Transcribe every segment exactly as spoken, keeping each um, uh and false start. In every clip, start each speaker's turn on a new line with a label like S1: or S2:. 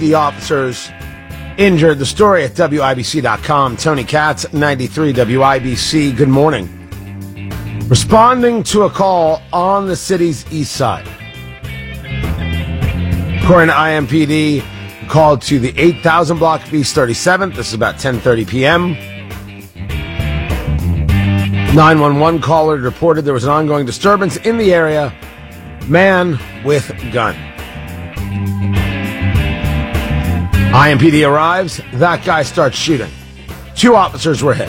S1: The officers injured. The story at W I B C dot com. Tony Katz, ninety-three W I B C. Good morning. Responding to a call on the city's east side. According to I M P D, called to the eight thousand block of East thirty-seventh. This is about ten thirty p.m. nine one one caller reported there was an ongoing disturbance in the area. Man with gun. I M P D arrives. That guy starts shooting. Two officers were hit.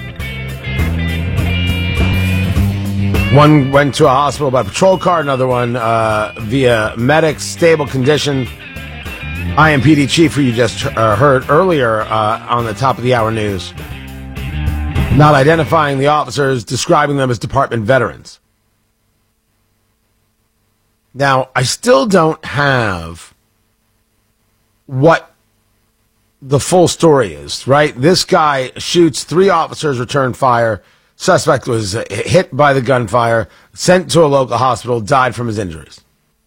S1: One went to a hospital by patrol car. Another one uh, via medics. Stable condition. I M P D chief, who you just uh, heard earlier uh, on the top of the hour news, not identifying the officers, describing them as department veterans. Now, I still don't have what the full story is, right? This guy shoots, three officers return fire. Suspect was hit by the gunfire, sent to a local hospital, died from his injuries.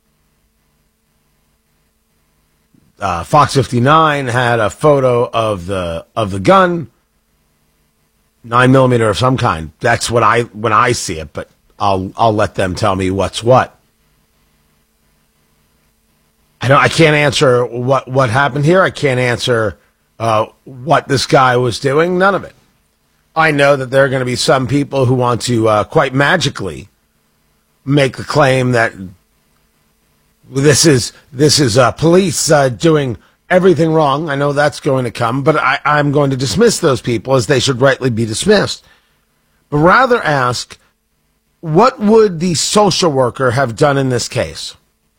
S1: Uh, Fox fifty-nine had a photo of the of the gun, nine millimeter of some kind. That's what I when I see it, but I'll I'll let them tell me what's what. I don't. I can't answer what what happened here. I can't answer uh, what this guy was doing. None of it. I know that there are going to be some people who want to uh, quite magically make the claim that this is this is uh, police uh, doing everything wrong. I know that's going to come, but I, I'm going to dismiss those people as they should rightly be dismissed. But rather ask, what would the social worker have done in this case?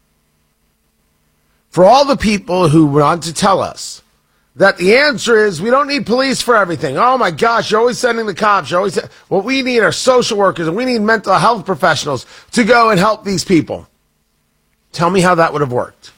S1: For all the people who want to tell us that the answer is we don't need police for everything. Oh, my gosh, you're always sending the cops. You're always what we need are social workers, and we need mental health professionals to go and help these people. Tell me how that would have worked.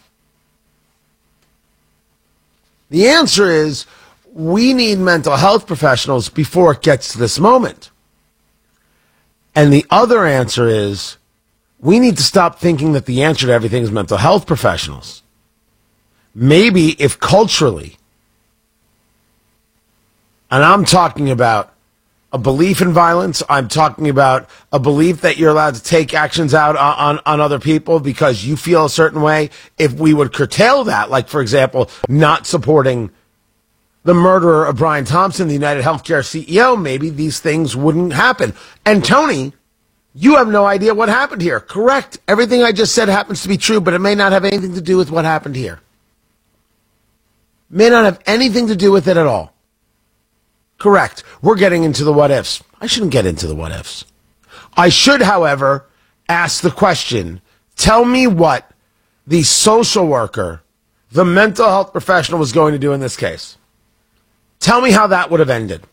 S1: The answer is we need mental health professionals before it gets to this moment. And the other answer is we need to stop thinking that the answer to everything is mental health professionals. Maybe if culturally, and I'm talking about a belief in violence, I'm talking about a belief that you're allowed to take actions out on, on, on other people because you feel a certain way. If we would curtail that, like, for example, not supporting the murderer of Brian Thompson, the United Healthcare C E O, maybe these things wouldn't happen. And Tony, you have no idea what happened here. Correct. Everything I just said happens to be true, but it may not have anything to do with what happened here. May not have anything to do with it at all. Correct. We're getting into the what ifs. I shouldn't get into the what ifs. I should, however, ask the question, tell me what the social worker, the mental health professional was going to do in this case. Tell me how that would have ended.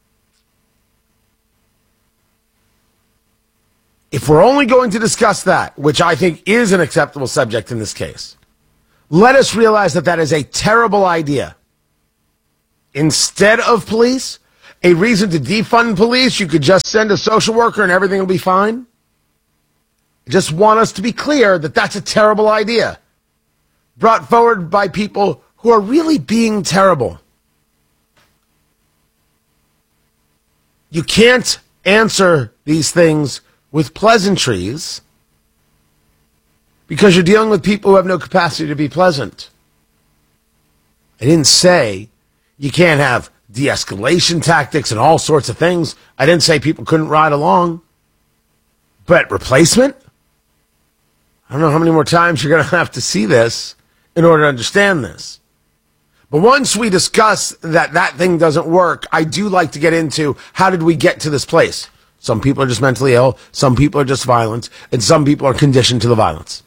S1: If we're only going to discuss that, which I think is an acceptable subject in this case, let us realize that that is a terrible idea. Instead of police, a reason to defund police, you could just send a social worker and everything will be fine. I just want us to be clear that that's a terrible idea. Brought forward by people who are really being terrible. You can't answer these things with pleasantries because you're dealing with people who have no capacity to be pleasant. I didn't say you can't have de-escalation tactics and all sorts of things. I didn't say people couldn't ride along. But replacement? I don't know how many more times you're going to have to see this in order to understand this. But once we discuss that that thing doesn't work, I do like to get into how did we get to this place? Some people are just mentally ill, some people are just violent, and some people are conditioned to the violence.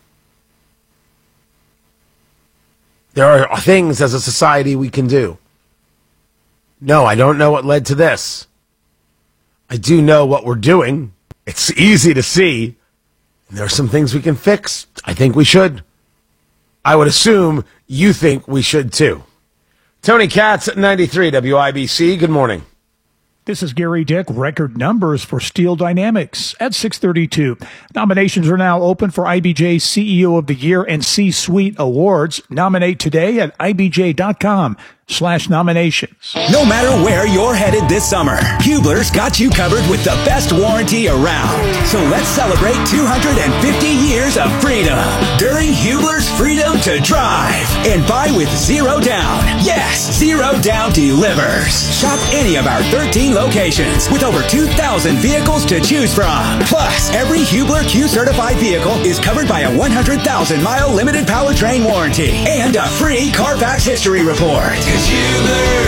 S1: There are things as a society we can do. No, I don't know what led to this. I do know what we're doing. It's easy to see. And there are some things we can fix. I think we should. I would assume you think we should too. Tony Katz, ninety-three W I B C. Good morning.
S2: This is Gary Dick. Record numbers for Steel Dynamics at six thirty-two. Nominations are now open for I B J C E O of the Year and C-Suite Awards. Nominate today at I B J dot com slash nominations.
S3: No matter where you're headed this summer, Hubler's got you covered with the best warranty around. So let's celebrate two hundred fifty years of freedom during Hubler's Freedom to Drive. And buy with zero down. Yes, zero down delivers. Shop any of our thirteen locations with over two thousand vehicles to choose from. Plus, every Hubler Q-certified vehicle is covered by a one hundred thousand mile limited powertrain warranty and a free Carfax history report. Hubler,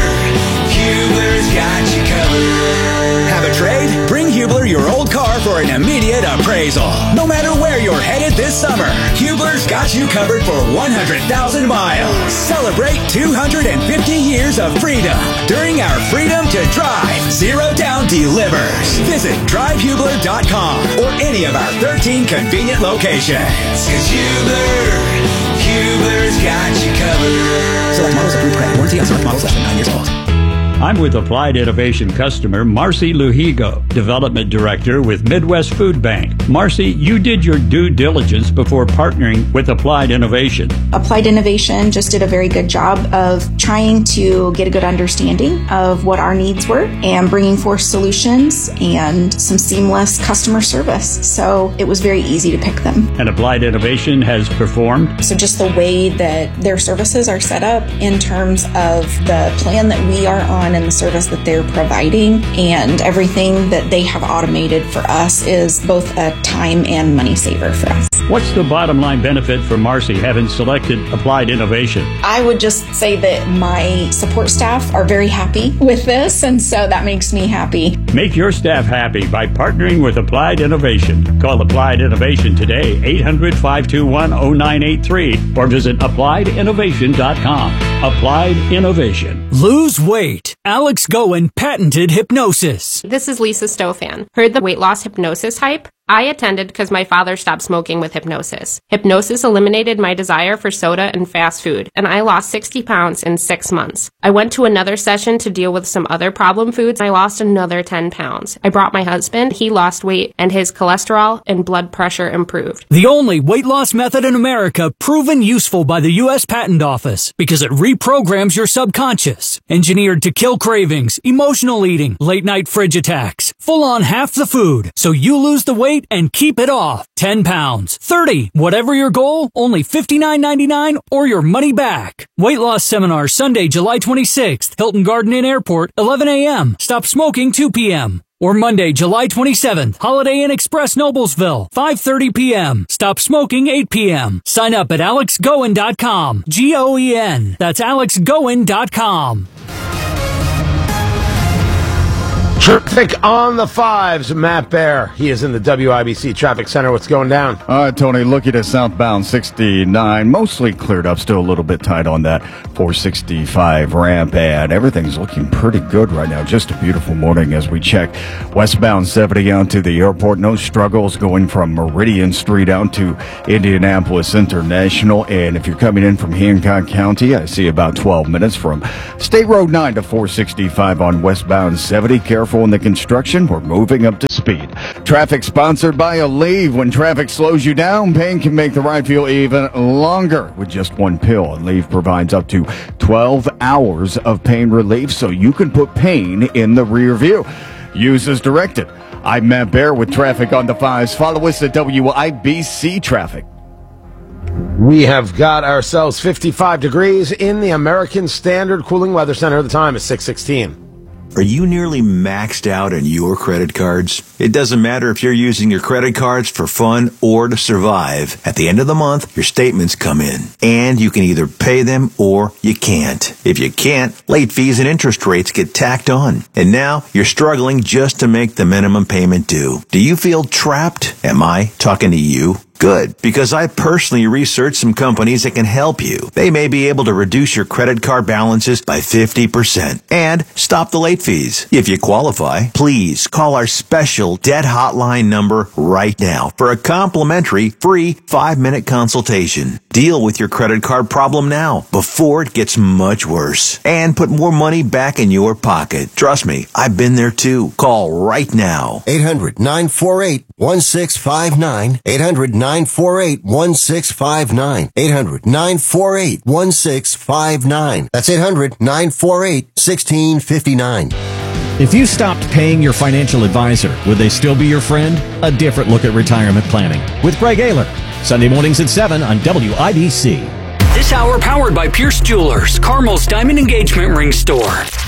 S3: Hubler's got you covered. Have a trade? Bring Hubler your old car for an immediate appraisal. No matter where you're headed this summer, Hubler's got you covered for one hundred thousand miles. Celebrate two hundred fifty years of freedom during our Freedom to Drive Zero Down Delivers. Visit drive hubler dot com or any of our thirteen convenient locations. Cause Hubler, Hubler's got you covered. Select models approved credit. Warranty on select models less than nine years old.
S4: I'm with Applied Innovation customer Marcy Luhigo, Development Director with Midwest Food Bank. Marcy, you did your due diligence before partnering with Applied Innovation.
S5: Applied Innovation just did a very good job of trying to get a good understanding of what our needs were and bringing forth solutions and some seamless customer service. So it was very easy to pick them.
S4: And Applied Innovation has performed?
S5: So just the way that their services are set up in terms of the plan that we are on and the service that they're providing and everything that they have automated for us is both a time and money saver for us.
S4: What's the bottom line benefit for Marcy having selected Applied Innovation?
S5: I would just say that my support staff are very happy with this, and so that makes me happy.
S4: Make your staff happy by partnering with Applied Innovation. Call Applied Innovation today, eight hundred, five two one, zero nine eight three, or visit applied innovation dot com. Applied Innovation.
S6: Lose weight. Alex Goen patented hypnosis.
S7: This is Lisa Stofan. Heard the weight loss hypnosis hype? I attended because my father stopped smoking with hypnosis. Hypnosis eliminated my desire for soda and fast food, and I lost sixty pounds in six months. I went to another session to deal with some other problem foods. I lost another ten pounds. I brought my husband. He lost weight, and his cholesterol and blood pressure improved.
S6: The only weight loss method in America proven useful by the U S Patent Office because it reprograms your subconscious. Engineered to kill cravings, emotional eating, late night fridge attacks, full on half the food, so you lose the weight and keep it off. ten pounds, thirty, whatever your goal, only fifty-nine ninety-nine or your money back. Weight loss seminar Sunday, July twenty-sixth, Hilton Garden Inn Airport, eleven a.m. Stop smoking two p.m. Or Monday, July twenty-seventh, Holiday Inn Express Noblesville, five thirty p.m. Stop smoking eight p.m. Sign up at alex goen dot com. G O E N. That's alex goen dot com.
S1: Traffic on the fives, Matt Bear. He is in the W I B C Traffic Center. What's going down?
S8: All right, Tony, looking at southbound sixty-nine, mostly cleared up, still a little bit tight on that four sixty-five ramp, and everything's looking pretty good right now. Just a beautiful morning as we check westbound seventy out to the airport. No struggles going from Meridian Street out to Indianapolis International, and if you're coming in from Hancock County, I see about twelve minutes from State Road nine to four sixty-five on westbound seventy. Careful in the construction. We're moving up to speed. Traffic sponsored by Aleve. When traffic slows you down, pain can make the ride feel even longer with just one pill. Aleve provides up to twelve hours of pain relief so you can put pain in the rear view. Use as directed. I'm Matt Bear with traffic on the fives. Follow us at W I B C Traffic.
S1: We have got ourselves fifty-five degrees in the American Standard Cooling Weather Center. The time is six sixteen.
S9: Are you nearly maxed out on your credit cards? It doesn't matter if you're using your credit cards for fun or to survive. At the end of the month, your statements come in, and you can either pay them or you can't. If you can't, late fees and interest rates get tacked on. And now you're struggling just to make the minimum payment due. Do you feel trapped? Am I talking to you? Good, because I personally researched some companies that can help you. They may be able to reduce your credit card balances by fifty percent and stop the late fees. If you qualify, please call our special debt hotline number right now for a complimentary free five-minute consultation. Deal with your credit card problem now, before it gets much worse. And put more money back in your pocket. Trust me, I've been there too. Call right now.
S10: eight hundred nine four eight one six five nine. eight hundred nine four eight one six five nine. eight hundred nine four eight one six five nine. That's eight hundred nine four eight one six five nine.
S11: If you stopped paying your financial advisor, would they still be your friend? A different look at retirement planning with Greg Ayler. Sunday mornings at seven on W I B C.
S6: This hour powered by Pierce Jewelers, Carmel's Diamond Engagement Ring Store.